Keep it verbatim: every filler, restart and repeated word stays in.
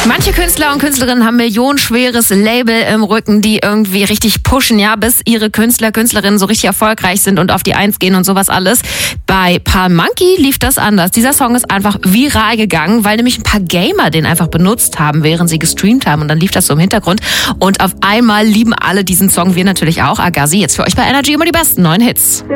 Manche Künstler und Künstlerinnen haben millionenschweres Label im Rücken, die irgendwie richtig pushen, ja, bis ihre Künstler, Künstlerinnen so richtig erfolgreich sind und auf die Eins gehen und sowas alles. Bei Palm-Monkey lief das anders. Dieser Song ist einfach viral gegangen, weil nämlich ein paar Gamer den einfach benutzt haben, während sie gestreamt haben, und dann lief das so im Hintergrund und auf einmal lieben alle diesen Song, wir natürlich auch. Agassi, jetzt für euch bei Energy immer die besten neuen Hits.